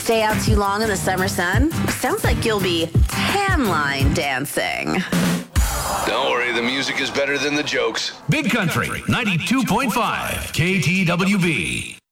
Stay out too long in the summer sun? Sounds like you'll be tan line dancing. Don't worry, the music is better than the jokes. Big Country 92.5 KTWB.